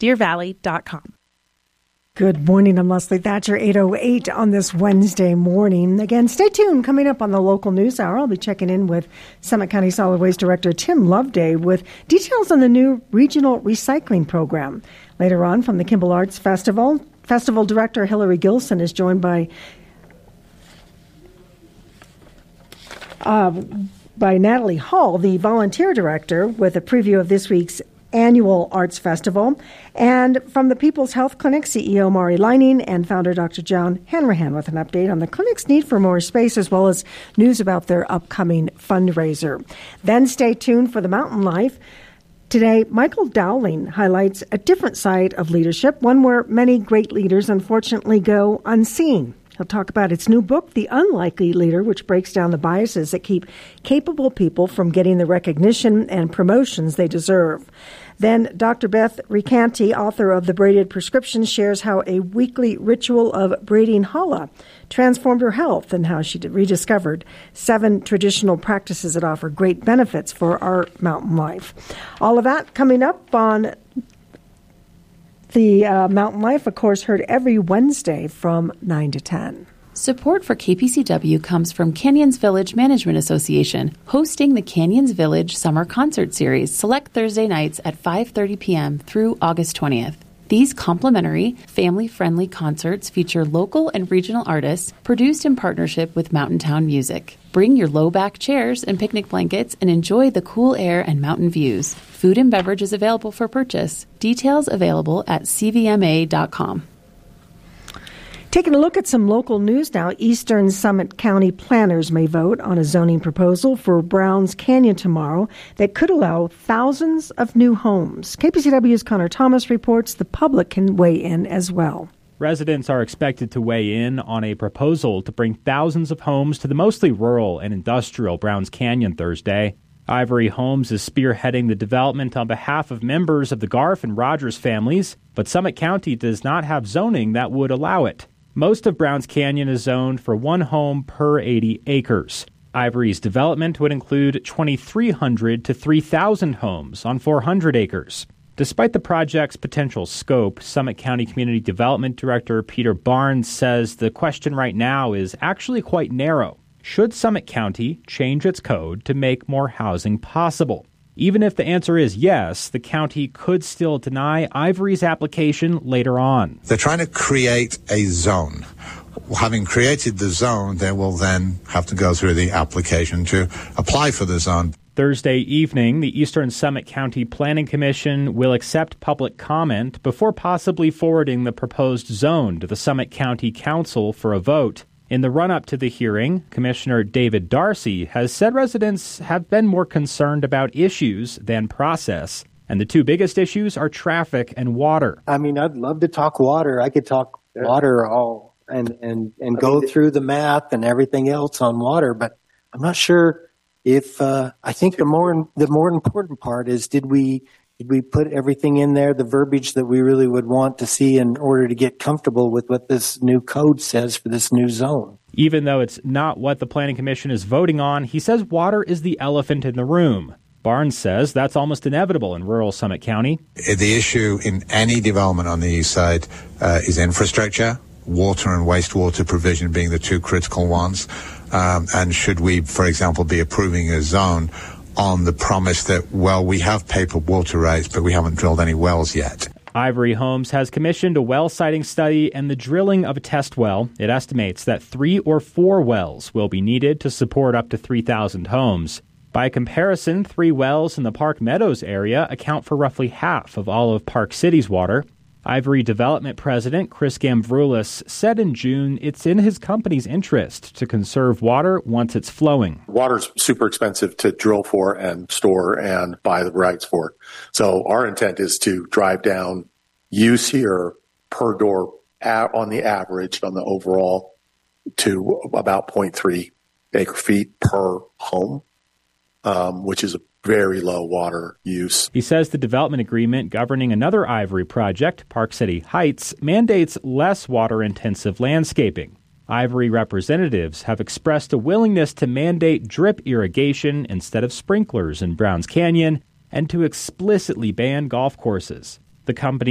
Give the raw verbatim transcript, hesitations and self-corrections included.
deer valley dot com. Good morning. I'm Leslie Thatcher, eight oh eight on this Wednesday morning. Again, stay tuned. Coming up on the local news hour, I'll be checking in with Summit County Solid Waste Director Tim Loveday with details on the new regional recycling program. Later on, from the Kimball Arts Festival, Festival Director Hillary Gilson is joined by uh, by Natalie Hall, the volunteer director, with a preview of this week's annual arts festival. And from the People's Health Clinic, C E O Mari Leining and founder Doctor John Hanrahan with an update on the clinic's need for more space, as well as news about their upcoming fundraiser. Then stay tuned for the Mountain Life. Today, Michael Dowling highlights a different side of leadership, one where many great leaders unfortunately go unseen. He'll talk about its new book, The Unlikely Leader, which breaks down the biases that keep capable people from getting the recognition and promotions they deserve. Then Doctor Beth Recanti, author of The Braided Prescription, shares how a weekly ritual of braiding challah transformed her health and how she rediscovered seven traditional practices that offer great benefits for our mountain life. All of that coming up on The uh, Mountain Life, of course, heard every Wednesday from nine to ten. Support for K P C W comes from Canyons Village Management Association, hosting the Canyons Village Summer Concert Series, select Thursday nights at five thirty p.m. through August twentieth. These complimentary, family-friendly concerts feature local and regional artists produced in partnership with Mountain Town Music. Bring your low-back chairs and picnic blankets and enjoy the cool air and mountain views. Food and beverage is available for purchase. Details available at c v m a dot com. Taking a look at some local news now, Eastern Summit County planners may vote on a zoning proposal for Browns Canyon tomorrow that could allow thousands of new homes. K P C W's Connor Thomas reports the public can weigh in as well. Residents are expected to weigh in on a proposal to bring thousands of homes to the mostly rural and industrial Browns Canyon Thursday. Ivory Homes is spearheading the development on behalf of members of the Garf and Rogers families, but Summit County does not have zoning that would allow it. Most of Browns Canyon is zoned for one home per eighty acres. Ivory's development would include twenty-three hundred to three thousand homes on four hundred acres. Despite the project's potential scope, Summit County Community Development Director Peter Barnes says the question right now is actually quite narrow. Should Summit County change its code to make more housing possible? Even if the answer is yes, the county could still deny Ivory's application later on. They're trying to create a zone. Having created the zone, they will then have to go through the application to apply for the zone. Thursday evening, the Eastern Summit County Planning Commission will accept public comment before possibly forwarding the proposed zone to the Summit County Council for a vote. In the run-up to the hearing, Commissioner David Darcy has said residents have been more concerned about issues than process, and the two biggest issues are traffic and water. I mean, I'd love to talk water. I could talk yeah. water all and, and, and go mean, through the math and everything else on water, but I'm not sure if uh, I think the more the more important part is did we did we put everything in there, the verbiage that we really would want to see in order to get comfortable with what this new code says for this new zone. Even though it's not what the Planning Commission is voting on, he says water is the elephant in the room. Barnes says that's almost inevitable in rural Summit County. The issue in any development on the east side uh, is infrastructure, water and wastewater provision being the two critical ones. Um, and should we, for example, be approving a zone on the promise that, well, we have paper water rights, but we haven't drilled any wells yet? Ivory Homes has commissioned a well siting study and the drilling of a test well. It estimates that three or four wells will be needed to support up to three thousand homes. By comparison, three wells in the Park Meadows area account for roughly half of all of Park City's water. Ivory Development President Chris Gambroulis said in June it's in his company's interest to conserve water once it's flowing. Water's super expensive to drill for and store and buy the rights for. So our intent is to drive down use here per door on the average on the overall to about zero point three acre feet per home, um, which is a very low water use. He says the development agreement governing another Ivory project, Park City Heights, mandates less water-intensive landscaping. Ivory representatives have expressed a willingness to mandate drip irrigation instead of sprinklers in Browns Canyon and to explicitly ban golf courses. The company